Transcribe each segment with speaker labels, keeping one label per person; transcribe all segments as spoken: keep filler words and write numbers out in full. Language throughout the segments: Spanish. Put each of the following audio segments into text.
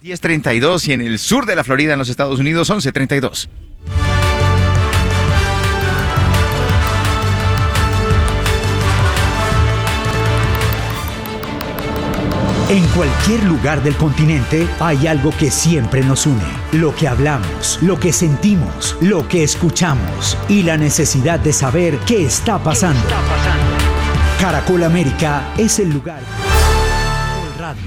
Speaker 1: diez treinta y dos y en el sur de la Florida, en los Estados Unidos, once treinta y dos.
Speaker 2: En cualquier lugar del continente hay algo que siempre nos une. Lo que hablamos, lo que sentimos, lo que escuchamos y la necesidad de saber qué está pasando. ¿Qué está pasando? Caracol América es el lugar. Radio.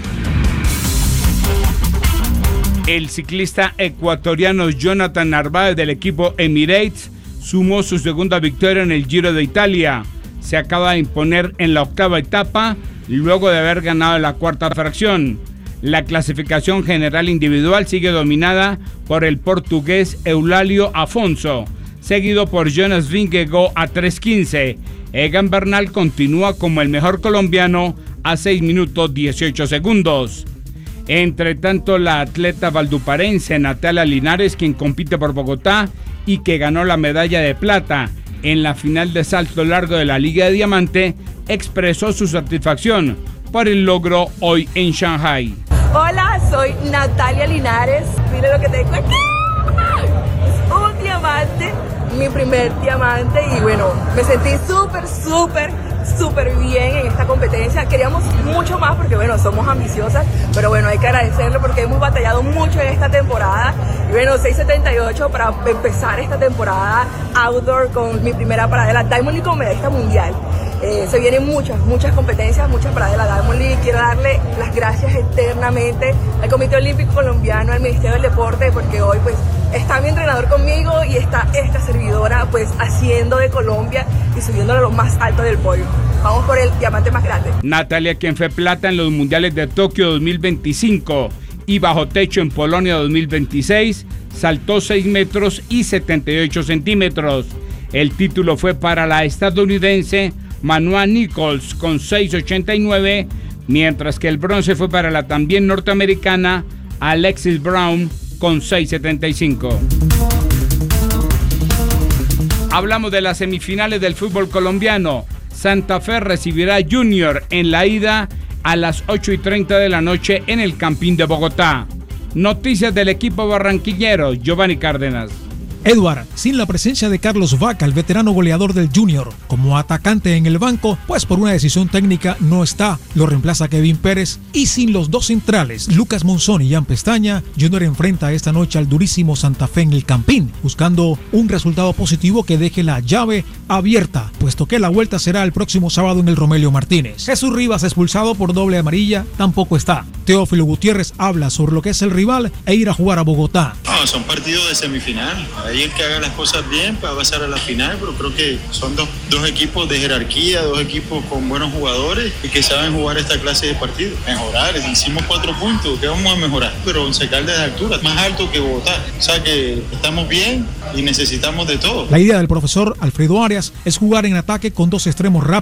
Speaker 3: El ciclista ecuatoriano Jonathan Narváez del equipo Emirates sumó su segunda victoria en el Giro de Italia. Se acaba de imponer en la octava etapa luego de haber ganado la cuarta fracción. La clasificación general individual sigue dominada por el portugués Eulálio Afonso, seguido por Jonas Vingegaard a tres quince. Egan Bernal continúa como el mejor colombiano a seis minutos dieciocho segundos. Entre tanto, la atleta valduparense Natalia Linares, quien compite por Bogotá y que ganó la medalla de plata en la final de salto largo de la Liga de Diamante, expresó su satisfacción por el logro hoy en Shanghai.
Speaker 4: Hola, soy Natalia Linares. Mire lo que tengo aquí. Es un diamante, mi primer diamante, y bueno, me sentí súper, súper, súper bien en esta competencia. Queríamos mucho más porque bueno, somos ambiciosas, pero bueno, hay que agradecerlo porque hemos batallado mucho en esta temporada. Y bueno, seis setenta y ocho para empezar esta temporada outdoor con mi primera parada de la Diamond League como medallista mundial. Eh, se vienen muchas, muchas competencias, muchas paradas de la Diamond League. Quiero darle las gracias eternamente al Comité Olímpico Colombiano, al Ministerio del Deporte, porque hoy pues está mi entrenador conmigo y está esta servidora pues haciendo de Colombia y subiéndolo a lo más alto del podio. Vamos por el diamante más grande.
Speaker 3: Natalia, quien fue plata en los Mundiales de Tokio dos mil veinticinco y bajo techo en Polonia dos mil veintiséis, saltó seis metros y setenta y ocho centímetros. El título fue para la estadounidense Manuela Nichols con seis ochenta y nueve, mientras que el bronce fue para la también norteamericana Alexis Brown con seis setenta y cinco. Hablamos de las semifinales del fútbol colombiano. Santa Fe recibirá a Junior en la ida a las ocho y treinta de la noche en el Campín de Bogotá. Noticias del equipo barranquillero, Giovanni Cárdenas.
Speaker 5: Edward, sin la presencia de Carlos Vaca, el veterano goleador del Junior, como atacante en el banco, pues por una decisión técnica no está, lo reemplaza Kevin Pérez, y sin los dos centrales, Lucas Monzón y Jan Pestaña, Junior enfrenta esta noche al durísimo Santa Fe en el Campín, buscando un resultado positivo que deje la llave abierta, puesto que la vuelta será el próximo sábado en el Romelio Martínez. Jesús Rivas, expulsado por doble amarilla, tampoco está. Teófilo Gutiérrez habla sobre lo que es el rival e ir a jugar a Bogotá.
Speaker 6: No, son partidos de semifinal. Ahí el que haga las cosas bien para pasar a la final, pero creo que son dos, dos equipos de jerarquía, dos equipos con buenos jugadores y que saben jugar esta clase de partidos. Mejorar, hicimos cuatro puntos, ¿qué vamos a mejorar? Pero Once Caldas de altura, más alto que Bogotá. O sea que estamos bien y necesitamos de todo.
Speaker 5: La idea del profesor Alfredo Arias es jugar en ataque con dos extremos rápidos